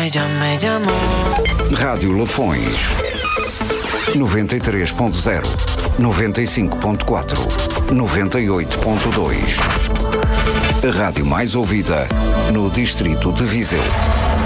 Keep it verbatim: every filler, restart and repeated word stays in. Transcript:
ella me llamó. Rádio Lafões noventa e três ponto zero, noventa e cinco ponto quatro, noventa e oito ponto dois. A rádio mais ouvida no distrito de Viseu.